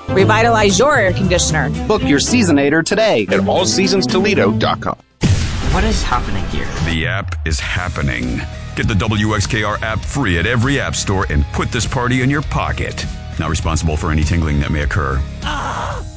Revitalize your air conditioner. Book your Seasonator today at allseasonstoledo.com. What is happening here? The app is happening. Get the WXKR app free at every app store and put this party in your pocket. Not responsible for any tingling that may occur.